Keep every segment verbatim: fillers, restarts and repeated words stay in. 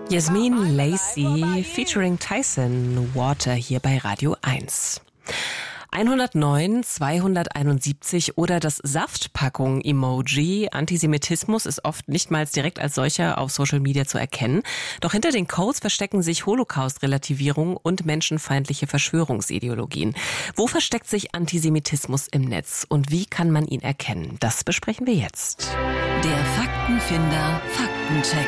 Yasmin Lacey featuring Tyson, Water hier bei Radio eins. hundertneun, zweihunderteinundsiebzig oder das Saftpackung-Emoji. Antisemitismus ist oft nicht mal direkt als solcher auf Social Media zu erkennen. Doch hinter den Codes verstecken sich Holocaust-Relativierung und menschenfeindliche Verschwörungsideologien. Wo versteckt sich Antisemitismus im Netz und wie kann man ihn erkennen? Das besprechen wir jetzt. Der Faktenfinder Faktencheck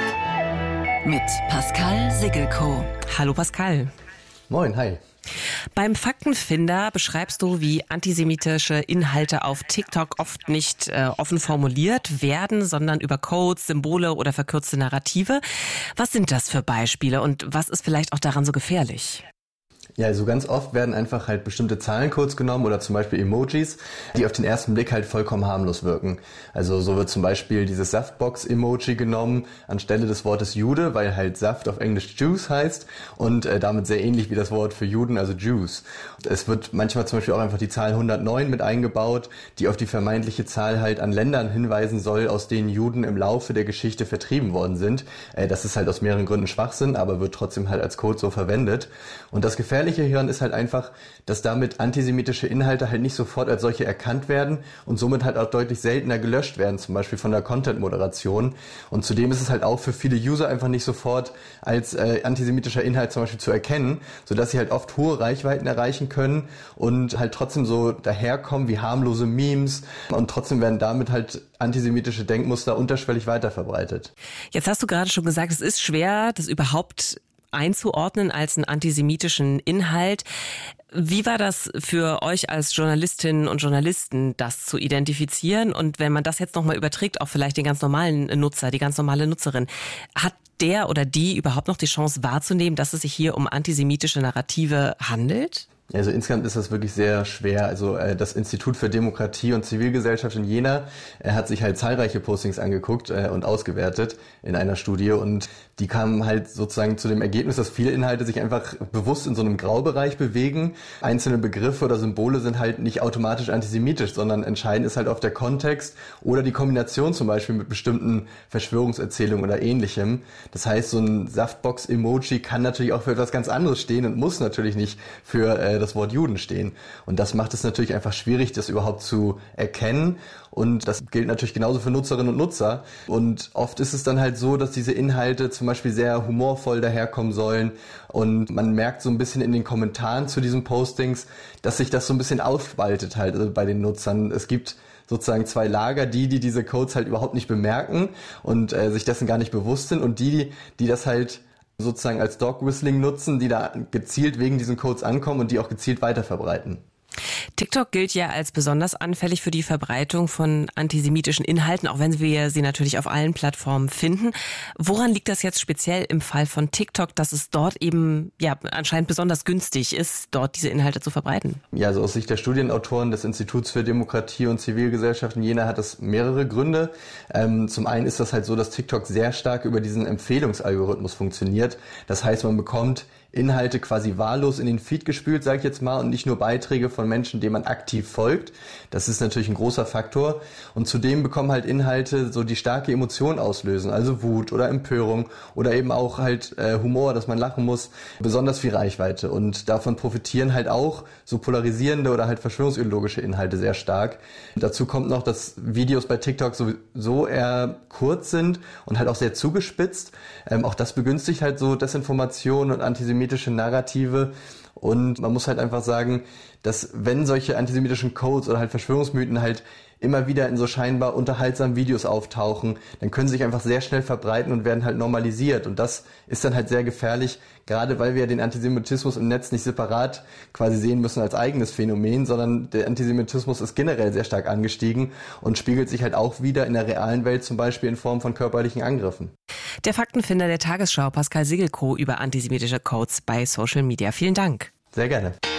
mit Pascal Siggelkow. Hallo Pascal. Moin, hi. Beim Faktenfinder beschreibst du, wie antisemitische Inhalte auf TikTok oft nicht äh, offen formuliert werden, sondern über Codes, Symbole oder verkürzte Narrative. Was sind das für Beispiele und was ist vielleicht auch daran so gefährlich? Ja, also ganz oft werden einfach halt bestimmte Zahlencodes genommen oder zum Beispiel Emojis, die auf den ersten Blick halt vollkommen harmlos wirken. Also so wird zum Beispiel dieses Saftbox-Emoji genommen anstelle des Wortes Jude, weil halt Saft auf Englisch Juice heißt und äh, damit sehr ähnlich wie das Wort für Juden, also Jews. Es wird manchmal zum Beispiel auch einfach die Zahl hundertneun mit eingebaut, die auf die vermeintliche Zahl halt an Ländern hinweisen soll, aus denen Juden im Laufe der Geschichte vertrieben worden sind. Äh, das ist halt aus mehreren Gründen Schwachsinn, aber wird trotzdem halt als Code so verwendet. Und das Gefährliche hieran ist halt einfach, dass damit antisemitische Inhalte halt nicht sofort als solche erkannt werden und somit halt auch deutlich seltener gelöscht werden, zum Beispiel von der Content-Moderation. Und zudem ist es halt auch für viele User einfach nicht sofort als äh, antisemitischer Inhalt zum Beispiel zu erkennen, sodass sie halt oft hohe Reichweiten erreichen können und halt trotzdem so daherkommen wie harmlose Memes und trotzdem werden damit halt antisemitische Denkmuster unterschwellig weiterverbreitet. Jetzt hast du gerade schon gesagt, es ist schwer, das überhaupt einzuordnen als einen antisemitischen Inhalt. Wie war das für euch als Journalistinnen und Journalisten, das zu identifizieren? Und wenn man das jetzt nochmal überträgt, auch vielleicht den ganz normalen Nutzer, die ganz normale Nutzerin, hat der oder die überhaupt noch die Chance wahrzunehmen, dass es sich hier um antisemitische Narrative handelt? Also insgesamt ist das wirklich sehr schwer. Also äh, das Institut für Demokratie und Zivilgesellschaft in Jena äh, hat sich halt zahlreiche Postings angeguckt äh, und ausgewertet in einer Studie und die kamen halt sozusagen zu dem Ergebnis, dass viele Inhalte sich einfach bewusst in so einem Graubereich bewegen. Einzelne Begriffe oder Symbole sind halt nicht automatisch antisemitisch, sondern entscheidend ist halt oft der Kontext oder die Kombination zum Beispiel mit bestimmten Verschwörungserzählungen oder Ähnlichem. Das heißt, so ein Saftbox-Emoji kann natürlich auch für etwas ganz anderes stehen und muss natürlich nicht für äh, das Wort Juden stehen. Und das macht es natürlich einfach schwierig, das überhaupt zu erkennen. Und das gilt natürlich genauso für Nutzerinnen und Nutzer. Und oft ist es dann halt so, dass diese Inhalte zum Beispiel sehr humorvoll daherkommen sollen. Und man merkt so ein bisschen in den Kommentaren zu diesen Postings, dass sich das so ein bisschen aufspaltet halt also bei den Nutzern. Es gibt sozusagen zwei Lager, die, die diese Codes halt überhaupt nicht bemerken und äh, sich dessen gar nicht bewusst sind und die, die das halt sozusagen als Dog Whistling nutzen, die da gezielt wegen diesen Codes ankommen und die auch gezielt weiterverbreiten. TikTok gilt ja als besonders anfällig für die Verbreitung von antisemitischen Inhalten, auch wenn wir sie natürlich auf allen Plattformen finden. Woran liegt das jetzt speziell im Fall von TikTok, dass es dort eben ja anscheinend besonders günstig ist, dort diese Inhalte zu verbreiten? Ja, also aus Sicht der Studienautoren des Instituts für Demokratie und Zivilgesellschaft in Jena hat das mehrere Gründe. Ähm, zum einen ist das halt so, dass TikTok sehr stark über diesen Empfehlungsalgorithmus funktioniert. Das heißt, man bekommt Inhalte quasi wahllos in den Feed gespült, sage ich jetzt mal, und nicht nur Beiträge von Menschen, denen man aktiv folgt. Das ist natürlich ein großer Faktor. Und zudem bekommen halt Inhalte so die starke Emotion auslösen, also Wut oder Empörung oder eben auch halt äh, Humor, dass man lachen muss, besonders viel Reichweite. Und davon profitieren halt auch so polarisierende oder halt verschwörungsideologische Inhalte sehr stark. Und dazu kommt noch, dass Videos bei TikTok sowieso eher kurz sind und halt auch sehr zugespitzt. Ähm, auch das begünstigt halt so Desinformation und Antisemitismus Narrative und man muss halt einfach sagen, dass wenn solche antisemitischen Codes oder halt Verschwörungsmythen halt immer wieder in so scheinbar unterhaltsamen Videos auftauchen, dann können sie sich einfach sehr schnell verbreiten und werden halt normalisiert und das ist dann halt sehr gefährlich, gerade weil wir ja den Antisemitismus im Netz nicht separat quasi sehen müssen als eigenes Phänomen, sondern der Antisemitismus ist generell sehr stark angestiegen und spiegelt sich halt auch wieder in der realen Welt zum Beispiel in Form von körperlichen Angriffen. Der Faktenfinder der Tagesschau, Pascal Siggelkow, über antisemitische Codes bei Social Media. Vielen Dank. Sehr gerne.